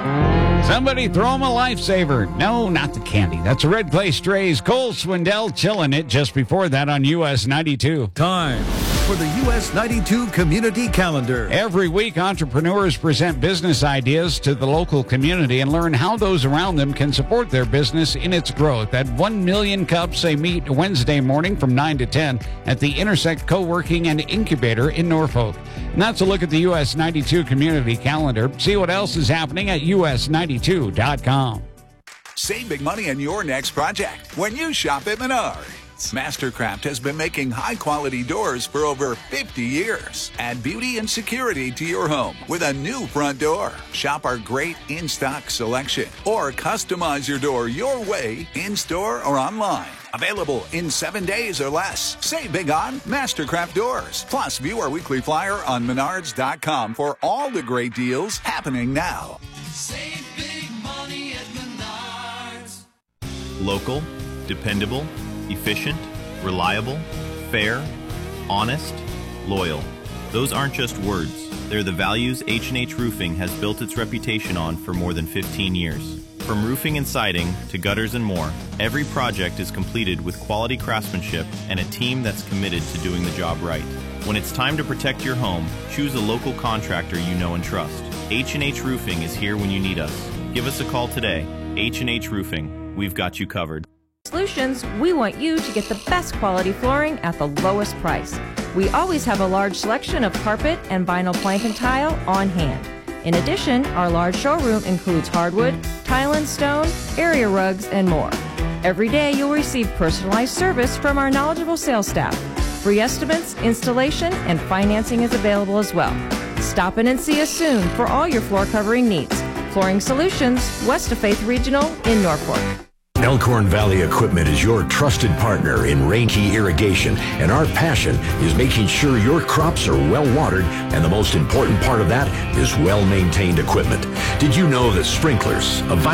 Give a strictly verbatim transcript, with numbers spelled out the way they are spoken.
Somebody throw him a lifesaver. No, not the candy. That's a Red Clay Strays. Cole Swindell chilling it just before that on U S ninety-two. Time for the U S ninety-two Community Calendar. Every week, entrepreneurs present business ideas to the local community and learn how those around them can support their business in its growth. At one million Cups, they meet Wednesday morning from nine to ten at the Intersect Co-working and Incubator in Norfolk. And that's a look at the U S ninety-two Community Calendar. See what else is happening at U S ninety-two dot com. Save big money on your next project when you shop at Menards. Mastercraft has been making high-quality doors for over fifty years. Add beauty and security to your home with a new front door. Shop our great in-stock selection or customize your door your way in-store or online. Available in seven days or less. Save big on Mastercraft doors. Plus, view our weekly flyer on menards dot com for all the great deals happening now. Save big money at Menards. Local, dependable, efficient, reliable, fair, honest, loyal. Those aren't just words. They're the values H and H Roofing has built its reputation on for more than fifteen years. From roofing and siding to gutters and more, every project is completed with quality craftsmanship and a team that's committed to doing the job right. When it's time to protect your home, choose a local contractor you know and trust. H and H Roofing is here when you need us. Give us a call today. H and H Roofing. We've got you covered. Solutions, we want you to get the best quality flooring at the lowest price. We always have a large selection of carpet and vinyl plank and tile on hand. In addition, our large showroom includes hardwood, tile and stone, area rugs, and more. Every day you'll receive personalized service from our knowledgeable sales staff. Free estimates, installation, and financing is available as well. Stop in and see us soon for all your floor covering needs. Flooring Solutions, west of Faith Regional in Norfolk. Elkhorn Valley Equipment is your trusted partner in Reinke irrigation, and our passion is making sure your crops are well watered, and the most important part of that is well-maintained equipment. Did you know that sprinklers, a